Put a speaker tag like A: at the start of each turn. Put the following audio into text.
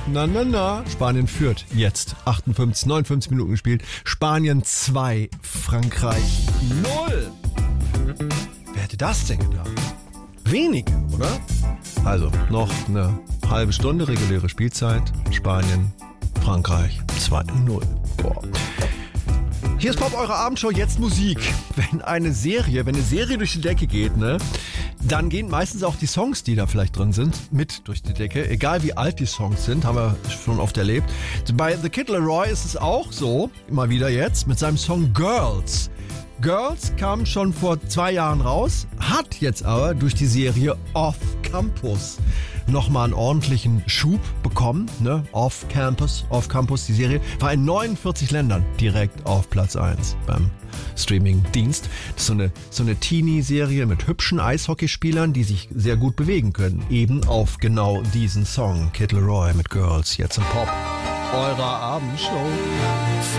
A: Spanien führt jetzt 59 Minuten gespielt. Spanien 2, Frankreich 0. Wer hätte das denn gedacht? Wenige, oder? Also noch eine halbe Stunde reguläre Spielzeit. Spanien, Frankreich 2-0. Boah. Hier ist Pop, eure Abendshow, jetzt Musik. Wenn eine Serie durch die Decke geht, ne, dann gehen meistens auch die Songs, die da vielleicht drin sind, mit durch die Decke. Egal wie alt die Songs sind, haben wir schon oft erlebt. Bei The Kid Laroi ist es auch so, immer wieder jetzt, mit seinem Song Girls. Girls kam schon vor 2 Jahren raus, hat jetzt aber durch die Serie Off Campus nochmal einen ordentlichen Schub bekommen. Ne? Off Campus, die Serie, war in 49 Ländern direkt auf Platz 1 beim Streaming-Dienst. Das ist so eine Teenie-Serie mit hübschen Eishockeyspielern, die sich sehr gut bewegen können. Eben auf genau diesen Song. Kid Laroi mit Girls, jetzt im Pop eurer Abendshow.